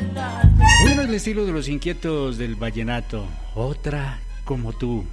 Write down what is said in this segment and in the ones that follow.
Bueno, el estilo de los Inquietos del vallenato, otra como tú.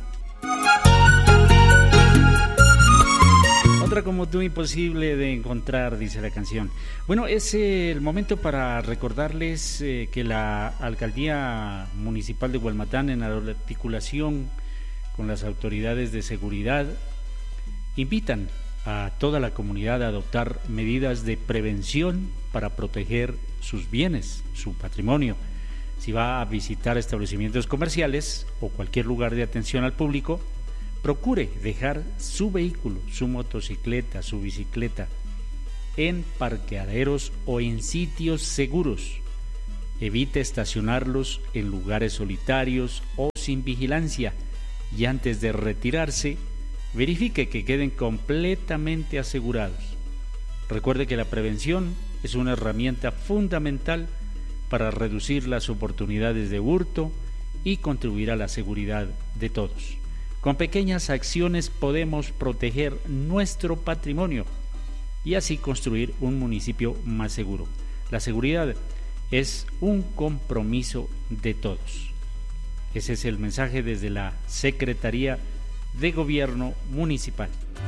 Otra como tú, imposible de encontrar, dice la canción. Bueno, es el momento para recordarles que la Alcaldía Municipal de Hualmatán, en articulación con las autoridades de seguridad, invitan a toda la comunidad a adoptar medidas de prevención para proteger sus bienes, su patrimonio. Si va a visitar establecimientos comerciales o cualquier lugar de atención al público, procure dejar su vehículo, su motocicleta, su bicicleta en parqueaderos o en sitios seguros. Evite estacionarlos en lugares solitarios o sin vigilancia y antes de retirarse, verifique que queden completamente asegurados. Recuerde que la prevención es una herramienta fundamental para reducir las oportunidades de hurto y contribuir a la seguridad de todos. Con pequeñas acciones podemos proteger nuestro patrimonio y así construir un municipio más seguro. La seguridad es un compromiso de todos. Ese es el mensaje desde la Secretaría de Gobierno Municipal.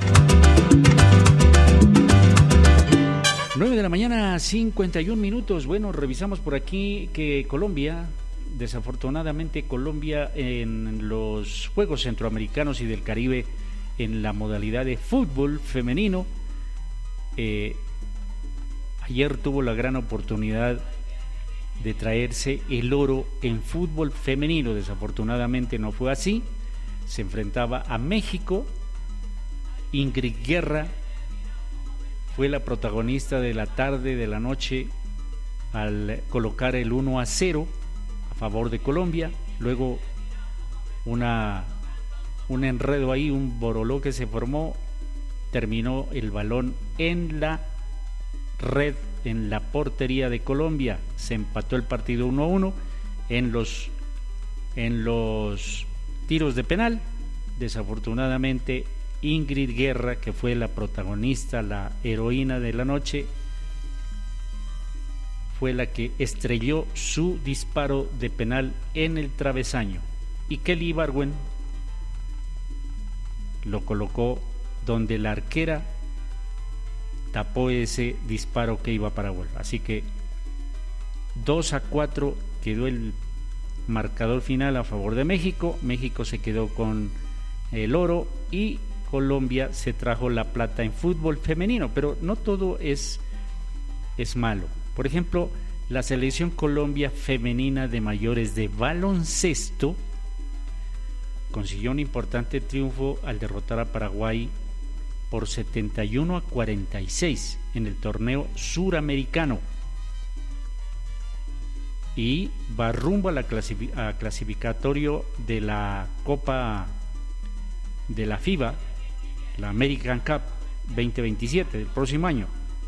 9 de la mañana, 51 minutos. Bueno, revisamos por aquí que Colombia, desafortunadamente Colombia en los Juegos Centroamericanos y del Caribe en la modalidad de fútbol femenino, ayer tuvo la gran oportunidad de traerse el oro en fútbol femenino. Desafortunadamente no fue así. Se enfrentaba a México. Ingrid Guerra fue la protagonista de la tarde, de la noche, al colocar el 1-0 a favor de Colombia. Luego un enredo ahí, un boroló que se formó, terminó el balón en la red, en la portería de Colombia. Se empató el partido 1-1 en los tiros de penal. Desafortunadamente Ingrid Guerra, que fue la protagonista, la heroína de la noche, fue la que estrelló su disparo de penal en el travesaño, y Kelly Ibargüen lo colocó donde la arquera tapó ese disparo que iba para gol. Así que 2-4 quedó el marcador final a favor de México. México se quedó con el oro y Colombia se trajo la plata en fútbol femenino. Pero no todo es malo. Por ejemplo, la selección Colombia femenina de mayores de baloncesto consiguió un importante triunfo al derrotar a Paraguay por 71-46 en el torneo suramericano, y va rumbo a clasificatorio de la Copa de la FIBA, la American Cup 2027 del próximo año.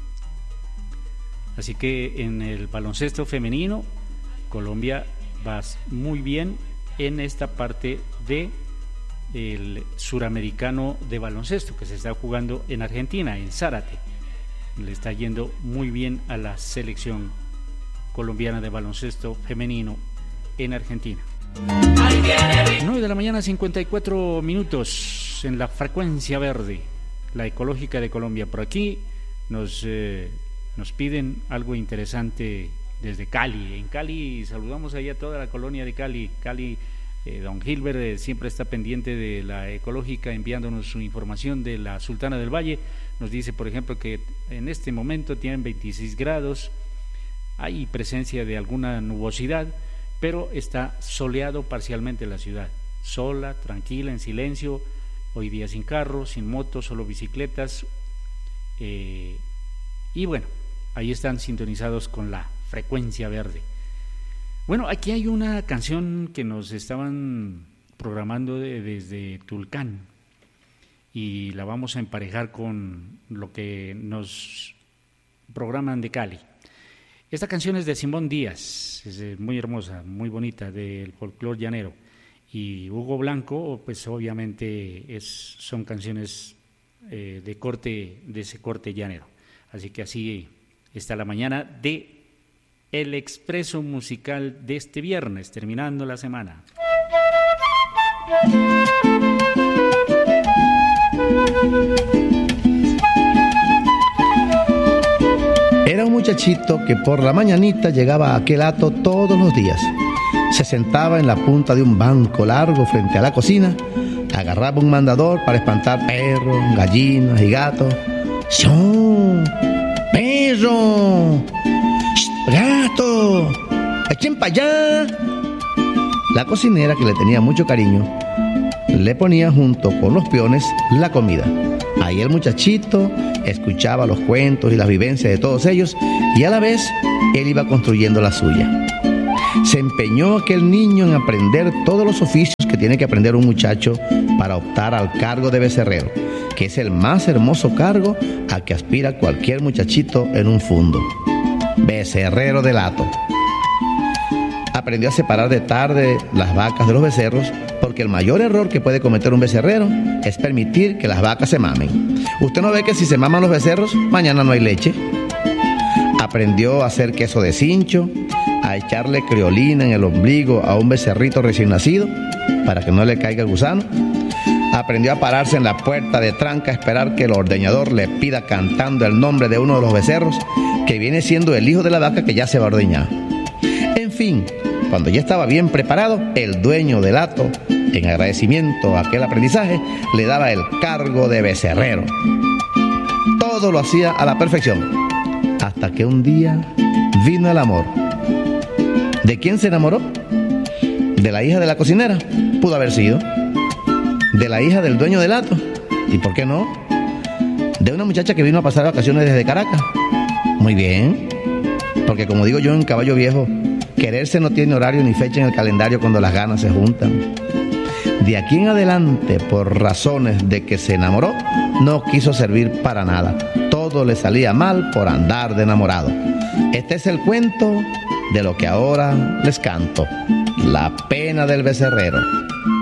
Así que en el baloncesto femenino Colombia va muy bien en esta parte de el suramericano de baloncesto que se está jugando en Argentina, en Zárate. Le está yendo muy bien a la selección colombiana de baloncesto femenino en Argentina. 9 de la mañana, 54 minutos en la frecuencia verde, la ecológica de Colombia. Por aquí nos piden algo interesante desde Cali. En Cali saludamos allá a toda la colonia de Cali. Don Gilbert siempre está pendiente de la ecológica, enviándonos su información de la Sultana del Valle. Nos dice, por ejemplo, que en este momento tienen 26 grados, hay presencia de alguna nubosidad, pero está soleado parcialmente la ciudad, sola, tranquila, en silencio. Hoy día sin carros, sin motos, solo bicicletas, y bueno, ahí están sintonizados con la frecuencia verde. Bueno, aquí hay una canción que nos estaban programando desde Tulcán y la vamos a emparejar con lo que nos programan de Cali. Esta canción es de Simón Díaz, es muy hermosa, muy bonita, del folclore llanero. Y Hugo Blanco, pues obviamente son canciones de ese corte llanero. Así que así está la mañana de el expreso musical de este viernes, terminando la semana. Era un muchachito que por la mañanita llegaba a aquel hato todos los días. Se sentaba en la punta de un banco largo frente a la cocina, agarraba un mandador para espantar perros, gallinas y gatos. ¡Shoo! ¡Perro! ¡Shh! ¡Gato! ¡Echen para allá! La cocinera, que le tenía mucho cariño, le ponía junto con los peones la comida. Ahí el muchachito escuchaba los cuentos y las vivencias de todos ellos, y a la vez él iba construyendo la suya. Se empeñó aquel niño en aprender todos los oficios que tiene que aprender un muchacho para optar al cargo de becerrero, que es el más hermoso cargo al que aspira cualquier muchachito en un fundo. Becerrero del hato. Aprendió a separar de tarde las vacas de los becerros, porque el mayor error que puede cometer un becerrero es permitir que las vacas se mamen. Usted no ve que si se maman los becerros, mañana no hay leche. Aprendió a hacer queso de cincho, a echarle criolina en el ombligo a un becerrito recién nacido para que no le caiga el gusano. Aprendió a pararse en la puerta de tranca a esperar que el ordeñador le pida cantando el nombre de uno de los becerros, que viene siendo el hijo de la vaca que ya se va a ordeñar. En fin, cuando ya estaba bien preparado, el dueño del hato, en agradecimiento a aquel aprendizaje, le daba el cargo de becerrero. Todo lo hacía a la perfección, hasta que un día vino el amor. ¿De quién se enamoró? ¿De la hija de la cocinera? Pudo haber sido. ¿De la hija del dueño del hato? ¿Y por qué no? ¿De una muchacha que vino a pasar vacaciones desde Caracas? Muy bien, porque como digo yo en Caballo Viejo, quererse no tiene horario ni fecha en el calendario cuando las ganas se juntan. De aquí en adelante, por razones de que se enamoró, no quiso servir para nada. Todo le salía mal por andar de enamorado. Este es el cuento de lo que ahora les canto: la pena del becerrero.